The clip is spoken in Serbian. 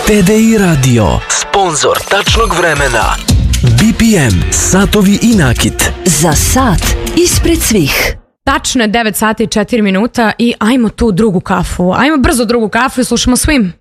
TDI Radio, sponzor tačnog vremena. BPM, satovi i nakit. Za sat ispred svih. Tačno je 9 sati i 4 minuta i ajmo tu drugu kafu. Ajmo brzo drugu kafu i slušamo Swim.